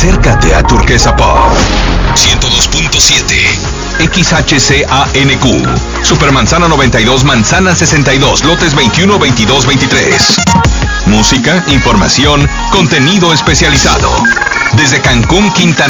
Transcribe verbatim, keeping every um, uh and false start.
Acércate a Turquesa Pop. ciento dos punto siete. X H C A N Q. Supermanzana noventa y dos, Manzana sesenta y dos, lotes veintiuno, veintidós, veintitrés. Música, información, contenido especializado. Desde Cancún, Quintana